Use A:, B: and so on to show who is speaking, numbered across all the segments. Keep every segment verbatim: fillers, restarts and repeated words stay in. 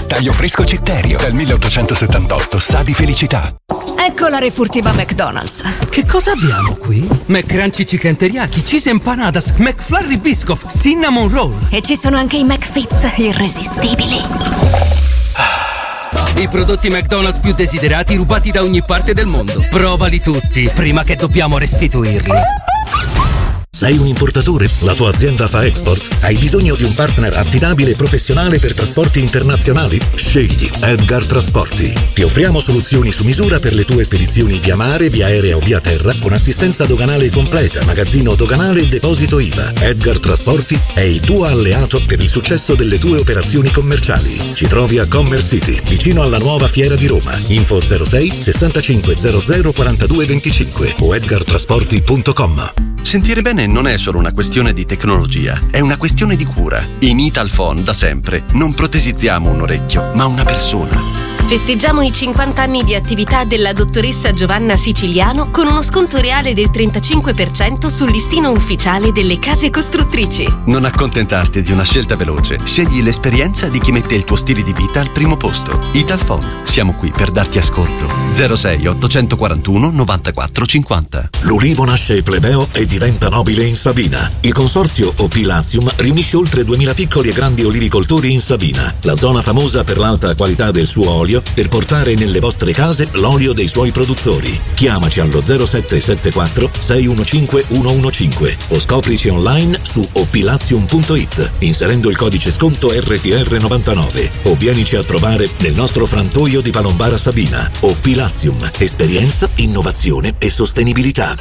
A: Taglio fresco Citterio. Dal milleottocentosettantotto sa di felicità.
B: Ecco la refurtiva McDonald's.
C: Che cosa abbiamo qui? McCrunchy Chicken Teriyaki, Cheese Empanadas, McFlurry Biscoff, Cinnamon Roll.
B: E ci sono anche i McFits irresistibili.
C: I prodotti McDonald's più desiderati rubati da ogni parte del mondo. Provali tutti prima che dobbiamo restituirli.
D: Sei un importatore? La tua azienda fa export? Hai bisogno di un partner affidabile e professionale per trasporti internazionali? Scegli Edgar Trasporti. Ti offriamo soluzioni su misura per le tue spedizioni via mare, via aerea o via terra, con assistenza doganale completa, magazzino doganale e deposito I V A. Edgar Trasporti è il tuo alleato per il successo delle tue operazioni commerciali. Ci trovi a Commerce City, vicino alla nuova Fiera di Roma. Info zero sei sessantacinque zero zero quarantadue venticinque o edgar trasporti punto com.
E: Sentire bene non è solo una questione di tecnologia, è una questione di cura. In Italphone da sempre non protesizziamo un orecchio, ma una persona.
F: Festeggiamo i cinquanta anni di attività della dottoressa Giovanna Siciliano con uno sconto reale del trentacinque per cento sul listino ufficiale delle case costruttrici.
E: Non accontentarti di una scelta veloce. Scegli l'esperienza di chi mette il tuo stile di vita al primo posto. Italphone. Siamo qui per darti ascolto. zero sei ottocentoquarantuno novantaquattro cinquanta.
D: L'ulivo nasce plebeo e diventa nobile in Sabina. Il consorzio O P Latium riunisce oltre duemila piccoli e grandi olivicoltori in Sabina, la zona famosa per l'alta qualità del suo olio, per portare nelle vostre case l'olio dei suoi produttori. Chiamaci allo zero sette sette quattro sei uno cinque uno uno cinque o scoprici online su opilatium punto it inserendo il codice sconto R T R novantanove o vienici a trovare nel nostro frantoio di Palombara Sabina. O P Latium, esperienza, innovazione e sostenibilità.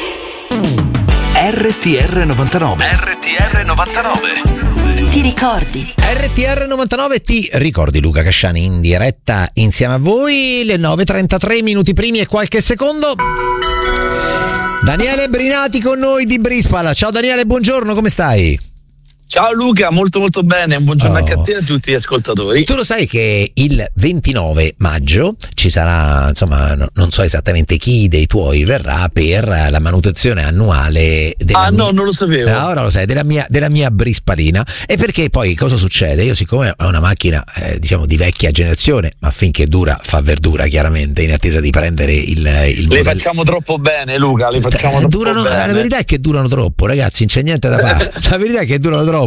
A: R T R novantanove. R T R novantanove.
B: Ti ricordi?
G: R T R novantanove ti ricordi, Luca Casciani in diretta insieme a voi, le nove e trentatré minuti primi e qualche secondo. Daniele Brinati con noi di Brispal. Ciao Daniele, buongiorno, come stai?
H: Ciao Luca, molto molto bene, un buongiorno
G: oh.
H: anche a te e a tutti gli ascoltatori.
G: Tu lo sai che il ventinove maggio ci sarà, insomma, no, non so esattamente chi dei tuoi verrà per la manutenzione annuale della
H: Ah
G: mia,
H: no, non lo sapevo.
G: No, ora lo sai, della mia, della mia Brispalina. E perché poi cosa succede? Io siccome ho una macchina eh, diciamo di vecchia generazione, ma finché dura fa verdura chiaramente, in attesa di prendere il, il
H: Le
G: modello.
H: facciamo troppo bene Luca, le facciamo
G: Eh,
H: troppo
G: durano,
H: bene.
G: La verità è che durano troppo, ragazzi, non c'è niente da fare. La verità è che durano troppo.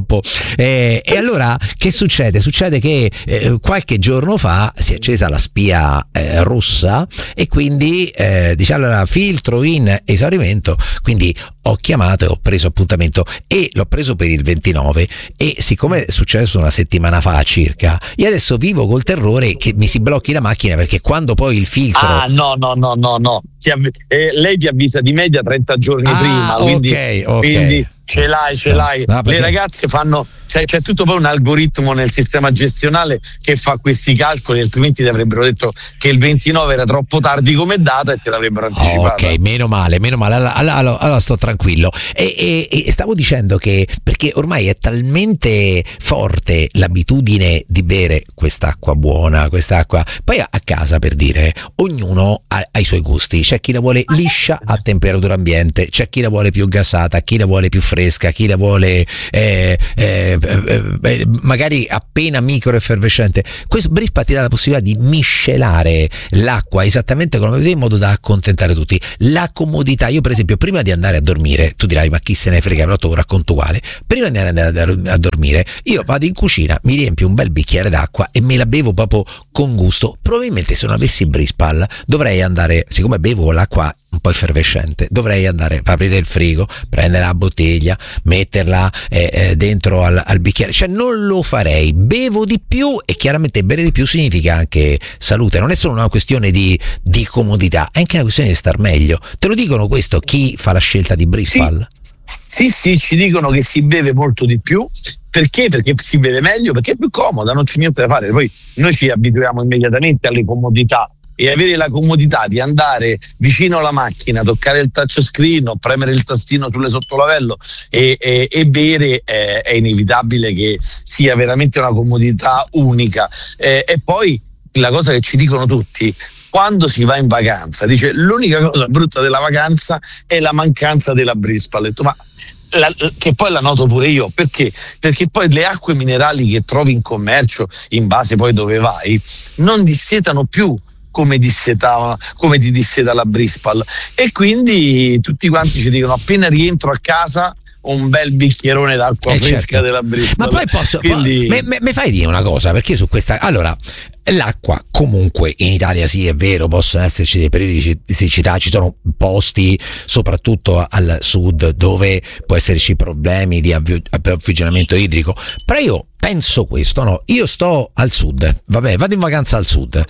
G: Eh, e allora che succede? Succede che eh, qualche giorno fa si è accesa la spia eh, rossa e quindi eh, diciamo allora, filtro in esaurimento, quindi ho chiamato e ho preso appuntamento e l'ho preso per il ventinove e siccome è successo una settimana fa circa, io adesso vivo col terrore che mi si blocchi la macchina perché quando poi il filtro
H: Ah no no no no no ti avv- eh, lei ti avvisa di media trenta giorni
G: ah,
H: prima, quindi,
G: ok, ok.
H: quindi ce l'hai, ce
G: No,
H: l'hai.
G: no, perché-
H: Le ragazze fanno, c'è, c'è tutto poi un algoritmo nel sistema gestionale che fa questi calcoli, altrimenti ti avrebbero detto che il ventinove era troppo tardi come data e te l'avrebbero anticipato.
G: Ok, meno male, meno male. Allora, allora, allora sto tranquillo. E, e, e stavo dicendo che perché ormai è talmente forte l'abitudine di bere quest'acqua buona, quest'acqua. Poi a, a casa, per dire, ognuno ha, ha i suoi gusti. C'è chi la vuole liscia a temperatura ambiente, c'è chi la vuole più gassata, chi la vuole più fresca, chi la vuole eh, eh, eh, magari appena micro effervescente. Questo Brispal ti dà la possibilità di miscelare l'acqua esattamente come vedi in modo da accontentare tutti. La comodità, io per esempio prima di andare a dormire, tu dirai ma chi se ne frega, però te lo racconto uguale, prima di andare a dormire io vado in cucina, mi riempio un bel bicchiere d'acqua e me la bevo proprio con gusto. Probabilmente se non avessi Brispal dovrei andare, siccome bevo l'acqua un po' effervescente, dovrei andare a aprire il frigo, prendere la bottiglia, metterla eh, eh, dentro al, al bicchiere, cioè non lo farei, bevo di più e chiaramente bere di più significa anche salute, non è solo una questione di, di comodità, è anche una questione di star meglio. Te lo dicono questo chi fa la scelta di Brispal?
H: Sì, sì, sì, ci dicono che si beve molto di più. Perché? Perché si beve meglio, perché è più comoda, non c'è niente da fare. Poi noi ci abituiamo immediatamente alle comodità e avere la comodità di andare vicino alla macchina, toccare il touchscreen o premere il tastino sulle sottolavello e, e, e bere eh, è inevitabile che sia veramente una comodità unica. Eh, e poi la cosa che ci dicono tutti, quando si va in vacanza, dice l'unica cosa brutta della vacanza è la mancanza della Brispal. Ho detto, ma La, che poi la noto pure io, perché? Perché poi le acque minerali che trovi in commercio, in base poi dove vai, non dissetano più come dissetava, come ti disseta la Brispal, e quindi tutti quanti ci dicono appena rientro a casa un bel bicchierone d'acqua
G: eh
H: fresca
G: certo.
H: della Brispal.
G: Ma poi posso
H: quindi...
G: mi fai dire una cosa, perché su questa, allora, l'acqua comunque in Italia sì è vero, possono esserci dei periodi di siccità, ci sono posti soprattutto al sud dove può esserci problemi di approvvigionamento idrico, però io penso questo, no? Io sto al sud, vabbè, vado in vacanza al sud,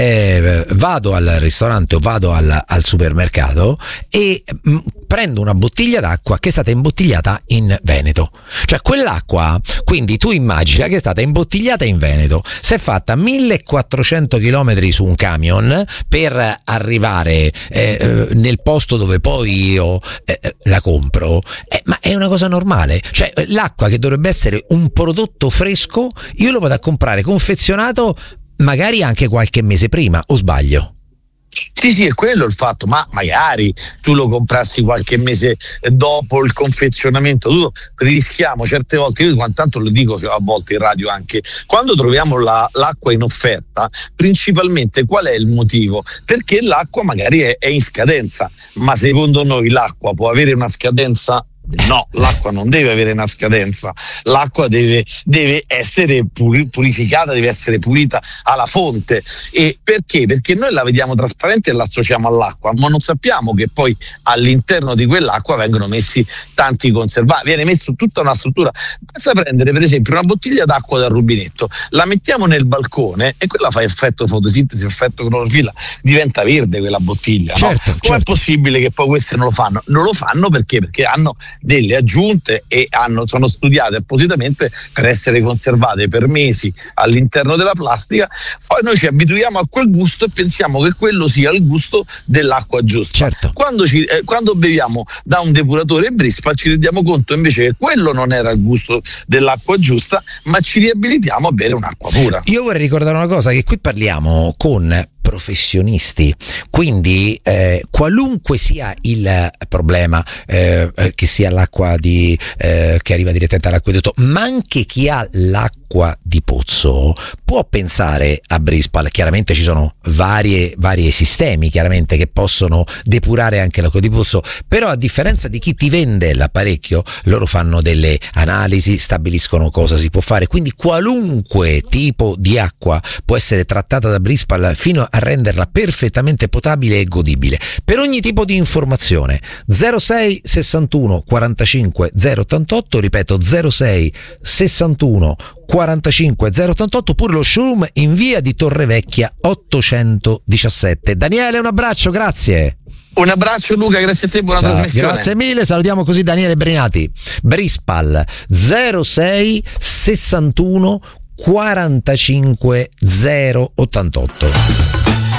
G: eh, vado al ristorante o vado al, al supermercato e mh, prendo una bottiglia d'acqua che è stata imbottigliata in Veneto, cioè quell'acqua, quindi tu immagina che è stata imbottigliata in Veneto, si è fatta millequattrocento chilometri su un camion per arrivare eh, nel posto dove poi io eh, la compro, eh, ma è una cosa normale, cioè l'acqua che dovrebbe essere un prodotto fresco, io lo vado a comprare confezionato magari anche qualche mese prima, o sbaglio?
H: Sì, sì, è quello il fatto, ma magari tu lo comprassi qualche mese dopo il confezionamento, tu rischiamo certe volte, io tanto lo dico a volte in radio anche, quando troviamo la, l'acqua in offerta, principalmente qual è il motivo? Perché l'acqua magari è, è in scadenza, ma secondo noi l'acqua può avere una scadenza? No, l'acqua non deve avere una scadenza, l'acqua deve, deve essere puri, purificata, deve essere pulita alla fonte. E perché? Perché noi la vediamo trasparente e la associamo all'acqua, ma non sappiamo che poi all'interno di quell'acqua vengono messi tanti conservanti, viene messo tutta una struttura. Basta prendere per esempio una bottiglia d'acqua dal rubinetto, la mettiamo nel balcone e quella fa effetto fotosintesi, effetto clorofilla, diventa verde quella bottiglia.
G: Certo,
H: no? Com'è
G: certo.
H: possibile che poi queste non lo fanno? Non lo fanno perché? Perché hanno delle aggiunte e hanno, sono studiate appositamente per essere conservate per mesi all'interno della plastica. Poi noi ci abituiamo a quel gusto e pensiamo che quello sia il gusto dell'acqua giusta.
G: Certo.
H: Quando, ci, eh, quando beviamo da un depuratore Brispal ci rendiamo conto invece che quello non era il gusto dell'acqua giusta, ma ci riabilitiamo a bere un'acqua pura.
G: Io vorrei ricordare una cosa, che qui parliamo con professionisti, quindi eh, qualunque sia il problema, eh, che sia l'acqua di eh, che arriva direttamente all'acquedotto, ma anche chi ha l'acqua di pozzo può pensare a Brispal. Chiaramente ci sono varie varie sistemi chiaramente che possono depurare anche l'acqua di pozzo, però a differenza di chi ti vende l'apparecchio, loro fanno delle analisi, stabiliscono cosa si può fare, quindi qualunque tipo di acqua può essere trattata da Brispal fino a renderla perfettamente potabile e godibile. Per ogni tipo di informazione zero sei sessantuno quarantacinque zero ottantotto, ripeto zero sei sessantuno quarantacinque zero ottantotto, oppure lo showroom in via di Torrevecchia ottocentodiciassette. Daniele, un abbraccio, grazie.
H: Un abbraccio Luca, grazie a te, buona
G: Ciao,
H: trasmissione.
G: grazie mille, salutiamo così Daniele Brinati. Brispal zero sei sessantuno quarantacinque zero ottantotto.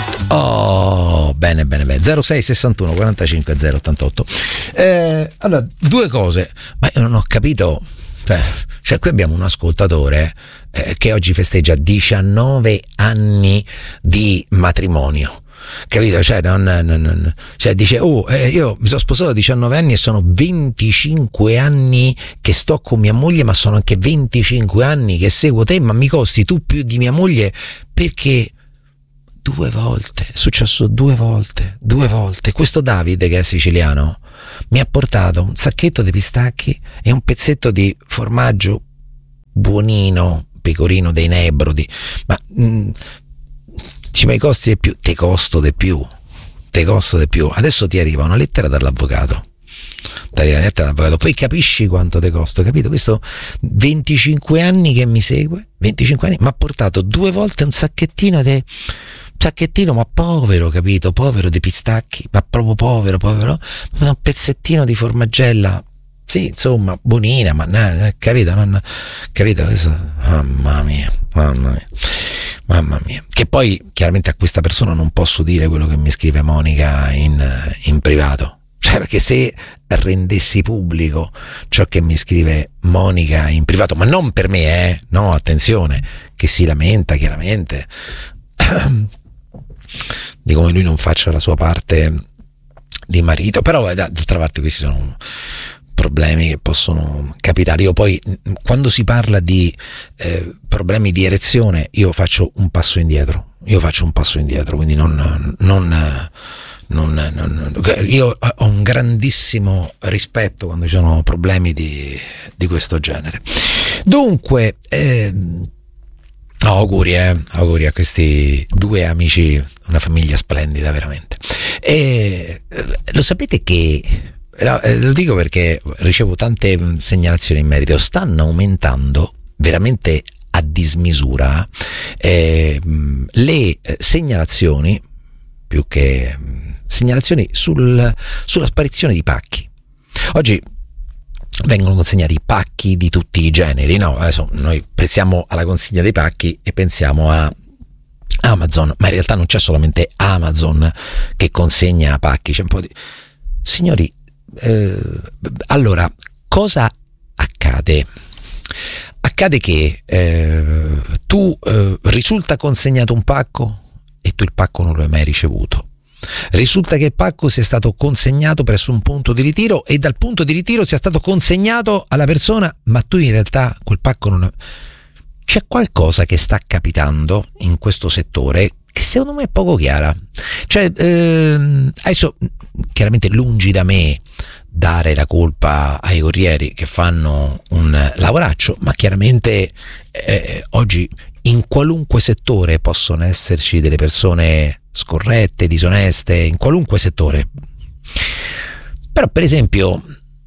G: Oh, bene bene bene, zero sei sessantuno quarantacinque zero ottantotto. Eh, allora, due cose, ma io non ho capito, cioè, cioè qui abbiamo un ascoltatore eh, che oggi festeggia diciannove anni di matrimonio. Capito? Cioè, non, non, non, cioè dice: oh, eh, io mi sono sposato a diciannove anni e sono venticinque anni che sto con mia moglie, ma sono anche venticinque anni che seguo te, ma mi costi tu più di mia moglie, perché due volte, è successo due volte, due volte. Questo Davide, che è siciliano, mi ha portato un sacchetto di pistacchi e un pezzetto di formaggio buonino, pecorino dei Nebrodi, ma mh, ci mai costi di più, te costo di più, te costo di più. Adesso ti arriva una lettera dall'avvocato, ti arriva una lettera dall'avvocato, poi capisci quanto te costo, capito? Questo venticinque anni che mi segue, venticinque anni, mi ha portato due volte un sacchettino di sacchettino, ma povero, capito? Povero di pistacchi, ma proprio povero, povero, un pezzettino di formaggella, sì, insomma, buonina, ma no, capito? Non, capito? Questo, mamma mia, mamma mia, mamma mia. Che poi chiaramente a questa persona non posso dire quello che mi scrive Monica in, in privato, cioè, perché se rendessi pubblico ciò che mi scrive Monica in privato, ma non per me, eh, no, attenzione, che si lamenta chiaramente di come lui non faccia la sua parte di marito, però d'altra parte questi sono problemi che possono capitare. Io poi quando si parla di eh, problemi di erezione io faccio un passo indietro, io faccio un passo indietro, quindi non, non, non, non io ho un grandissimo rispetto quando ci sono problemi di, di questo genere. Dunque eh, auguri, eh, auguri a questi due amici, una famiglia splendida veramente. E lo sapete che, no, lo dico perché ricevo tante segnalazioni in merito, stanno aumentando veramente a dismisura eh, le segnalazioni, più che segnalazioni sul, sulla sparizione di pacchi. Oggi vengono consegnati pacchi di tutti i generi, no? Adesso noi pensiamo alla consegna dei pacchi e pensiamo a Amazon, ma in realtà non c'è solamente Amazon che consegna pacchi, c'è un po' di... Signori, eh, allora, cosa accade? Accade che eh, tu eh, risulta consegnato un pacco e tu il pacco non lo hai mai ricevuto. Risulta che il pacco sia stato consegnato presso un punto di ritiro e dal punto di ritiro sia stato consegnato alla persona, ma tu in realtà quel pacco non... C'è qualcosa che sta capitando in questo settore che secondo me è poco chiara. Cioè, ehm, adesso chiaramente lungi da me dare la colpa ai corrieri che fanno un lavoraccio, ma chiaramente eh, oggi in qualunque settore possono esserci delle persone scorrette, disoneste, in qualunque settore. Però per esempio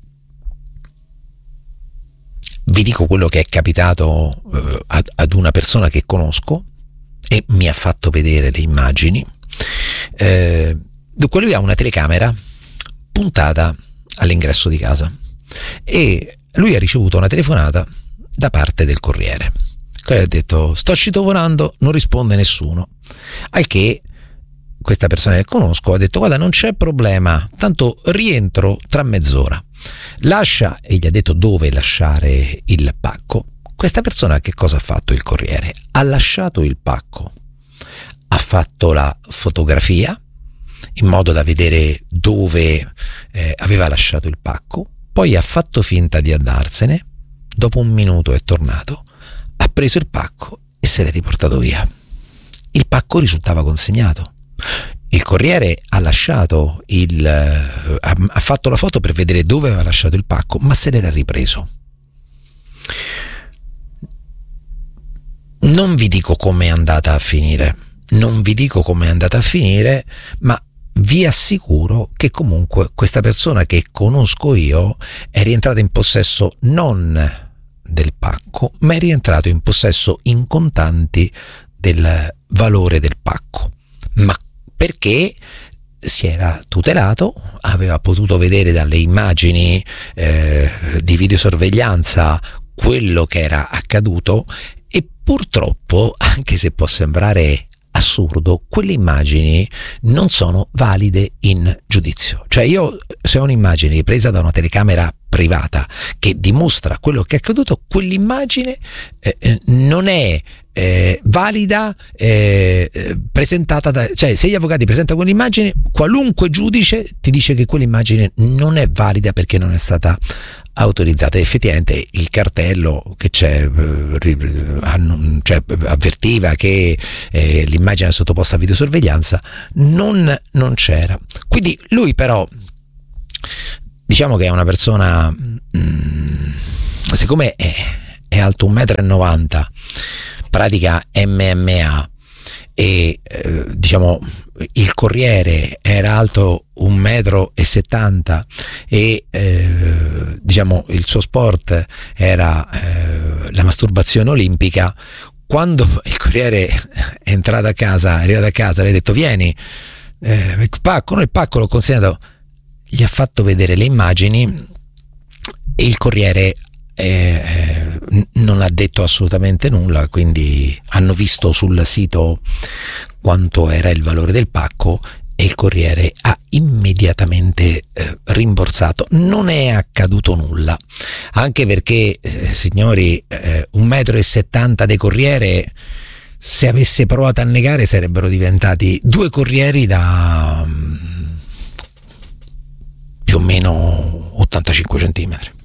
G: vi dico quello che è capitato eh, ad, ad una persona che conosco e mi ha fatto vedere le immagini. Eh, dunque lui ha una telecamera puntata all'ingresso di casa e lui ha ricevuto una telefonata da parte del corriere. Quello ha detto: sto citofonando, non risponde nessuno. Al che questa persona che conosco ha detto: guarda, non c'è problema, tanto rientro tra mezz'ora. Lascia, e gli ha detto dove lasciare il pacco. Questa persona che cosa ha fatto? Il corriere ha lasciato il pacco, ha fatto la fotografia in modo da vedere dove eh, aveva lasciato il pacco, poi ha fatto finta di andarsene, dopo un minuto è tornato, ha preso il pacco e se l'è riportato via. Il pacco risultava consegnato. Il corriere ha lasciato il ha, ha fatto la foto per vedere dove aveva lasciato il pacco, ma se l'era ripreso. Non vi dico come è andata a finire, non vi dico come è andata a finire, ma vi assicuro che comunque questa persona che conosco io è rientrata in possesso non del pacco, ma è rientrato in possesso in contanti del valore del pacco. Ma perché si era tutelato, aveva potuto vedere dalle immagini eh, di videosorveglianza quello che era accaduto e purtroppo, anche se può sembrare assurdo, quelle immagini non sono valide in giudizio. Cioè io, se ho un'immagine presa da una telecamera privata che dimostra quello che è accaduto, quell'immagine eh, non è eh, valida eh, presentata da, cioè se gli avvocati presentano quell'immagine, qualunque giudice ti dice che quell'immagine non è valida perché non è stata autorizzata. Effettivamente il cartello che c'è, cioè, avvertiva che eh, l'immagine è sottoposta a videosorveglianza, non, non c'era. Quindi lui però, diciamo che è una persona, mh, siccome è, è alto un metro e novanta, pratica M M A e eh, diciamo il corriere era alto un metro e settanta e eh, diciamo il suo sport era eh, la masturbazione olimpica, quando il corriere è entrato a casa, è arrivato a casa, le ha detto vieni, eh, il pacco, no, il pacco l'ho consegnato, gli ha fatto vedere le immagini e il corriere eh, non ha detto assolutamente nulla, quindi hanno visto sul sito quanto era il valore del pacco e il corriere ha immediatamente eh, rimborsato. Non è accaduto nulla, anche perché eh, signori, eh, un metro e settanta di corriere, se avesse provato a negare sarebbero diventati due corrieri da um, più o meno ottantacinque centimetri.